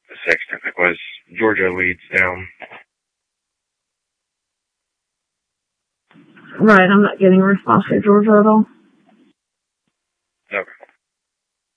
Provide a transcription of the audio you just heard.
The scientific was Georgia leads down. Right, I'm not getting a response from Georgia at all.